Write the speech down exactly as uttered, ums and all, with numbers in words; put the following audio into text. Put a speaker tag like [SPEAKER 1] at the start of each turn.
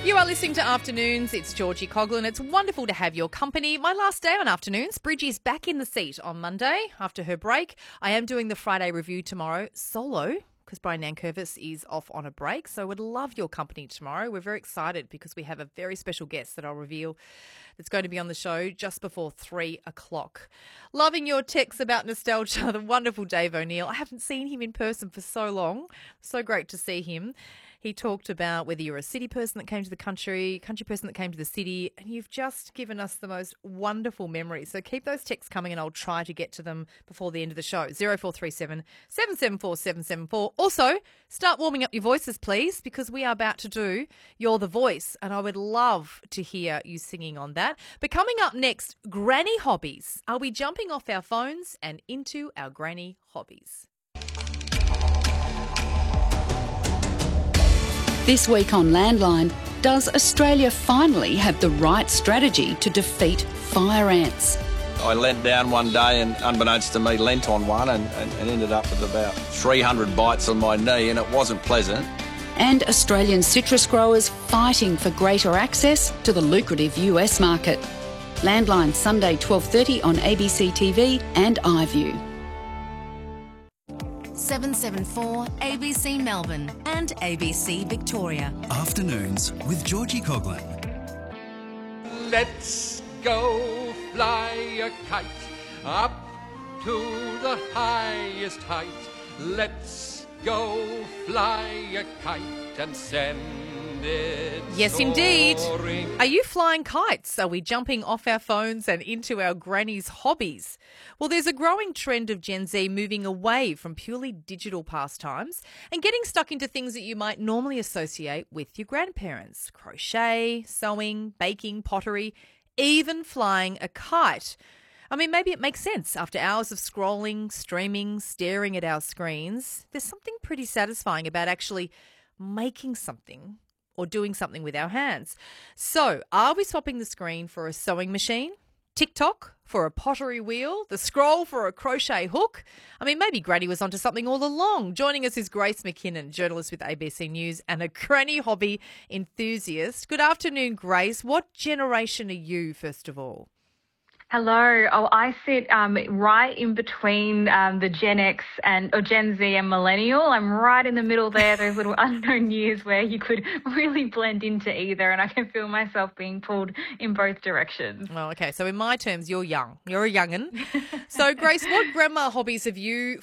[SPEAKER 1] You are listening to Afternoons. It's Georgie Coughlin. It's wonderful to have your company. My last day on Afternoons. Bridgie's back in the seat on Monday after her break. I am doing the Friday review tomorrow solo because Brian Nankervis is off on a break. So would love your company tomorrow. We're very excited because we have a very special guest that I'll reveal that's going to be on the show just before three o'clock. Loving your texts about nostalgia, the wonderful Dave O'Neill. I haven't seen him in person for so long. So great to see him. He talked about whether you're a city person that came to the country, country person that came to the city, and you've just given us the most wonderful memories. So keep those texts coming and I'll try to get to them before the end of the show. zero four three seven, seven seven four, seven seven four. Also, start warming up your voices, please, because we are about to do You're the Voice, and I would love to hear you singing on that. But coming up next, granny hobbies. Are we jumping off our phones and into our granny hobbies?
[SPEAKER 2] This week on Landline, does Australia finally have the right strategy to defeat fire ants?
[SPEAKER 3] I leant down one day and, unbeknownst to me, leant on one and, and, and ended up with about three hundred bites on my knee, and it wasn't pleasant.
[SPEAKER 2] And Australian citrus growers fighting for greater access to the lucrative U S market. Landline Sunday twelve thirty on A B C T V and iView.
[SPEAKER 4] seven seven four A B C Melbourne and A B C Victoria.
[SPEAKER 5] Afternoons with Georgie Coughlin.
[SPEAKER 6] Let's go fly a kite up to the highest height. Let's go fly a kite and send it
[SPEAKER 1] Yes, indeed.
[SPEAKER 6] soaring.
[SPEAKER 1] Are you flying kites? Are we jumping off our phones and into our granny's hobbies? Well, there's a growing trend of Gen Z moving away from purely digital pastimes and getting stuck into things that you might normally associate with your grandparents. Crochet, sewing, baking, pottery, even flying a kite. I mean, maybe it makes sense. After hours of scrolling, streaming, staring at our screens, there's something pretty satisfying about actually making something or doing something with our hands. So, are we swapping the screen for a sewing machine? TikTok for a pottery wheel? The scroll for a crochet hook? I mean, maybe Granny was onto something all along. Joining us is Grace McKinnon, journalist with A B C News and a granny hobby enthusiast. Good afternoon, Grace. What generation are you, first of all?
[SPEAKER 7] Hello. Oh, I sit um, right in between um, the Gen X and or Gen Z and Millennial. I'm right in the middle there, those little unknown years where you could really blend into either, and I can feel myself being pulled in both directions.
[SPEAKER 1] Well, okay. So in my terms, you're young. You're a young'un. So, Grace, what grandma hobbies have you